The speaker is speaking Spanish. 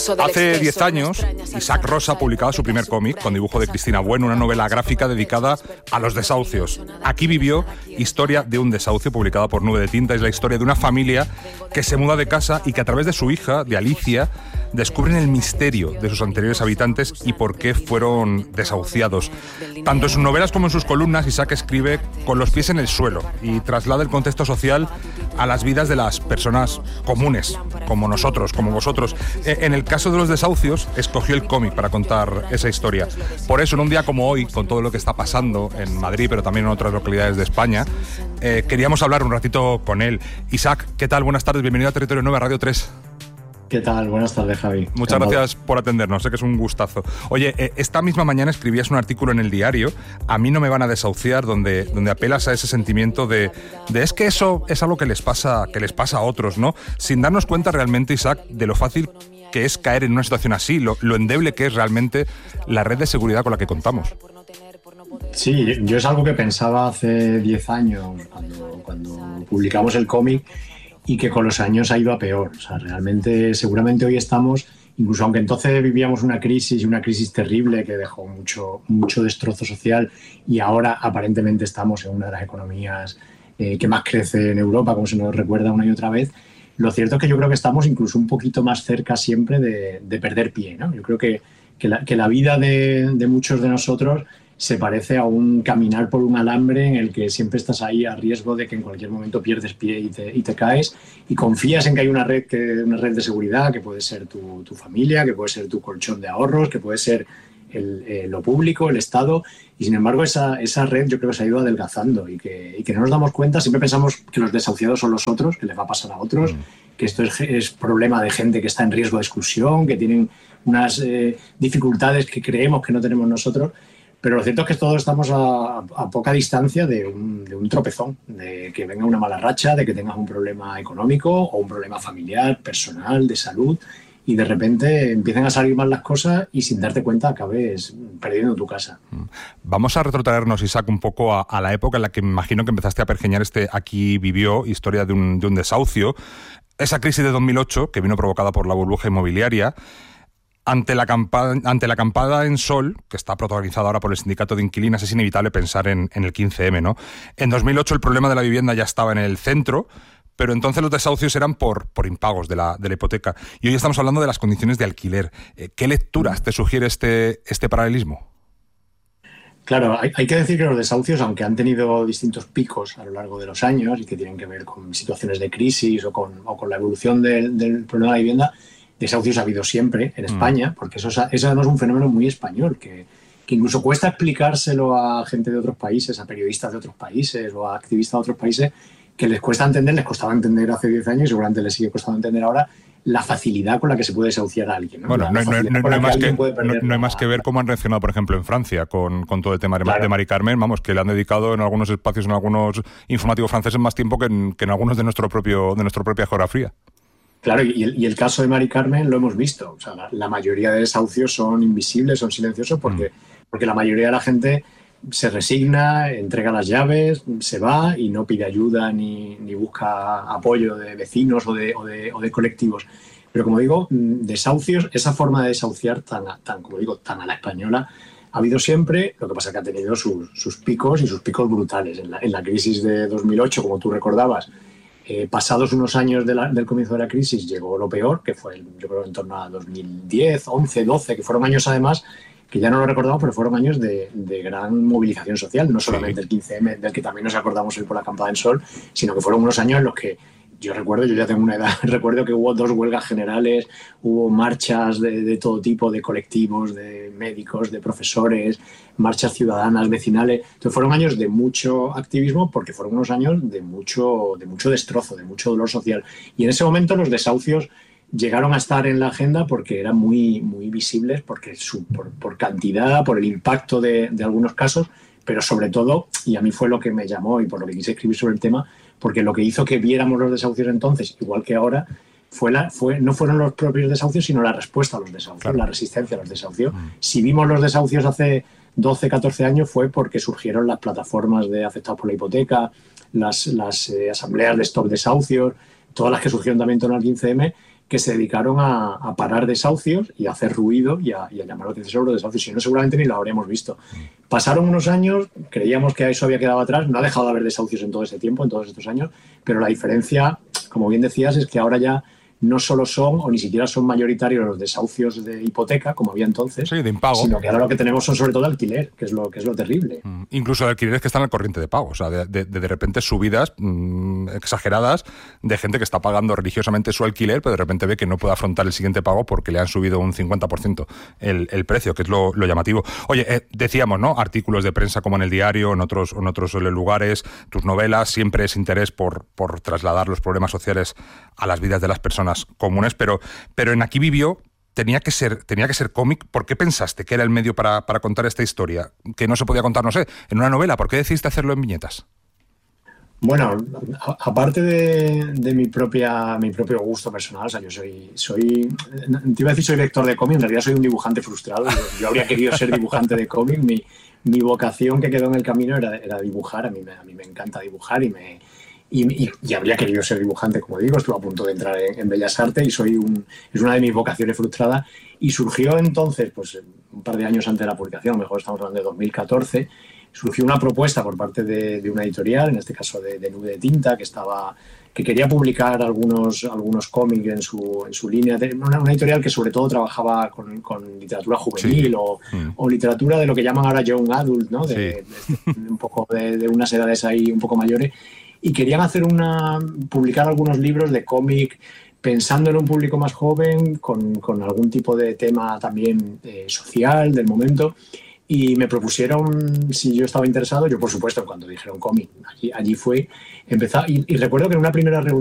Hace 10 años, Isaac Rosa publicaba su primer cómic con dibujo de Cristina Bueno, una novela gráfica dedicada a los desahucios. Aquí vivió, historia de un desahucio, publicada por Nube de Tinta. Es la historia de una familia que se muda de casa y que a través de su hija, de Alicia, descubren el misterio de sus anteriores habitantes y por qué fueron desahuciados. Tanto en sus novelas como en sus columnas, Isaac escribe con los pies en el suelo y traslada el contexto social a las vidas de las personas comunes, como nosotros, como vosotros. En el caso de los desahucios, escogió el cómic para contar esa historia. Por eso, en un día como hoy, con todo lo que está pasando en Madrid, pero también en otras localidades de España, queríamos hablar un ratito con él. Isaac, ¿qué tal? Buenas tardes, bienvenido a Territorio 9, Radio 3. ¿Qué tal? Buenas tardes, Javi. Muchas gracias por atendernos, sé que es un gustazo. Oye, esta misma mañana escribías un artículo en El Diario, A mí no me van a desahuciar, donde apelas a ese sentimiento de es que eso es algo que les pasa a otros, ¿no? Sin darnos cuenta realmente, Isaac, de lo fácil que es caer en una situación así, lo endeble que es realmente la red de seguridad con la que contamos. Sí, yo es algo que pensaba hace 10 años, cuando publicamos el cómic, y que con los años ha ido a peor. O sea, realmente, seguramente hoy estamos, incluso aunque entonces vivíamos una crisis terrible que dejó mucho destrozo social, y ahora aparentemente estamos en una de las economías que más crece en Europa, como se nos recuerda una y otra vez. Lo cierto es que yo creo que estamos incluso un poquito más cerca siempre de perder pie, ¿no? Yo creo que la vida de muchos de nosotros se parece a un caminar por un alambre en el que siempre estás ahí a riesgo de que en cualquier momento pierdes pie y te caes, y confías en que hay una red de seguridad que puede ser tu familia, que puede ser tu colchón de ahorros, que puede ser lo público, el Estado, y sin embargo esa red yo creo que se ha ido adelgazando y que no nos damos cuenta. Siempre pensamos que los desahuciados son los otros, que les va a pasar a otros, que esto es problema de gente que está en riesgo de exclusión, que tienen unas dificultades que creemos que no tenemos nosotros. Pero lo cierto es que todos estamos a poca distancia de un tropezón, de que venga una mala racha, de que tengas un problema económico o un problema familiar, personal, de salud, y de repente empiezan a salir mal las cosas y sin darte cuenta acabes perdiendo tu casa. Vamos a retrotraernos, Isaac, un poco a la época en la que me imagino que empezaste a pergeñar Aquí vivió, historia de un desahucio. Esa crisis de 2008, que vino provocada por la burbuja inmobiliaria. Ante la acampada en Sol, que está protagonizada ahora por el sindicato de inquilinas, es inevitable pensar en el 15M, ¿no? En 2008 el problema de la vivienda ya estaba en el centro, pero entonces los desahucios eran por impagos de la hipoteca. Y hoy estamos hablando de las condiciones de alquiler. ¿Qué lecturas te sugiere este paralelismo? Claro, hay que decir que los desahucios, aunque han tenido distintos picos a lo largo de los años y que tienen que ver con situaciones de crisis o con la evolución del problema de la vivienda, desahucios ha habido siempre en España, porque eso es además un fenómeno muy español, que incluso cuesta explicárselo a gente de otros países, a periodistas de otros países o a activistas de otros países, que les costaba entender hace 10 años y seguramente les sigue costando entender ahora la facilidad con la que se puede desahuciar a alguien, ¿no? Bueno, no hay más que ver cómo han reaccionado, por ejemplo, en Francia con todo el tema de Mari Carmen, vamos, que le han dedicado en algunos espacios, en algunos informativos franceses, más tiempo que en algunos de nuestra propia geografía. Claro, y el caso de Mari Carmen lo hemos visto. O sea, la mayoría de desahucios son invisibles, son silenciosos, porque la mayoría de la gente se resigna, entrega las llaves, se va y no pide ayuda ni busca apoyo de vecinos o de colectivos. Pero como digo, desahucios, esa forma de desahuciar tan a la española, ha habido siempre. Lo que pasa es que ha tenido sus picos y sus picos brutales. En la crisis de 2008, como tú recordabas, pasados unos años del comienzo de la crisis, llegó lo peor, que fue yo creo en torno a 2010, 11, 12, que fueron años además, que ya no lo recordamos, pero fueron años de gran movilización social, no solamente el 15M, del que también nos acordamos hoy por la acampada en Sol, sino que fueron unos años en los que yo ya tengo una edad, recuerdo que hubo 2 huelgas generales, hubo marchas de todo tipo, de colectivos, de médicos, de profesores, marchas ciudadanas, vecinales. Entonces fueron años de mucho activismo, porque fueron unos años de mucho destrozo, de mucho dolor social. Y en ese momento los desahucios llegaron a estar en la agenda porque eran muy, muy visibles, porque por cantidad, por el impacto de algunos casos, pero sobre todo, y a mí fue lo que me llamó y por lo que quise escribir sobre el tema, porque lo que hizo que viéramos los desahucios entonces, igual que ahora, no fueron los propios desahucios, sino la respuesta a los desahucios, claro, la resistencia a los desahucios. Si vimos los desahucios hace 12, 14 años fue porque surgieron las plataformas de afectados por la hipoteca, las asambleas de stop desahucios, todas las que surgieron también en torno al 15M, que se dedicaron a parar desahucios y a hacer ruido y a llamar la atención sobre los desahucios. Si no, seguramente ni lo habríamos visto. Pasaron unos años, creíamos que eso había quedado atrás, no ha dejado de haber desahucios en todo ese tiempo, en todos estos años, pero la diferencia, como bien decías, es que ahora ya no solo son, o ni siquiera son mayoritarios los desahucios de hipoteca, como había entonces, sí, de impago, sino que ahora lo que tenemos son sobre todo alquiler, que es lo terrible. Incluso de alquileres que están al corriente de pago, o sea, de repente subidas exageradas de gente que está pagando religiosamente su alquiler, pero de repente ve que no puede afrontar el siguiente pago porque le han subido un 50% el precio, que es lo llamativo. Oye, decíamos, ¿no? Artículos de prensa como en El Diario, en otros lugares, tus novelas, siempre es interés por trasladar los problemas sociales a las vidas de las personas comunes, pero en Aquí vivió tenía que ser cómic. ¿Por qué pensaste que era el medio para contar esta historia? Que no se podía contar, no sé, en una novela. ¿Por qué decidiste hacerlo en viñetas? Bueno, aparte de mi propio gusto personal, o sea, yo soy te iba a decir soy lector de cómic, en realidad soy un dibujante frustrado. Yo habría querido ser dibujante de cómic. Mi vocación que quedó en el camino era dibujar. A mí me encanta dibujar y habría querido ser dibujante, como digo, estuve a punto de entrar en Bellas Artes y es una de mis vocaciones frustradas. Y surgió entonces, pues un par de años antes de la publicación, a lo mejor estamos hablando de 2014, surgió una propuesta por parte de una editorial, en este caso de Nube de Tinta, que quería publicar algunos cómics en su línea, una editorial que sobre todo trabajaba con literatura juvenil, sí, o literatura de lo que llaman ahora young adult, ¿no? Un poco de unas edades ahí un poco mayores. Y querían publicar algunos libros de cómic pensando en un público más joven, con algún tipo de tema también social del momento. Y me propusieron si yo estaba interesado. Yo, por supuesto, cuando dijeron cómic, allí fue empezar. Y recuerdo que en una primera reunión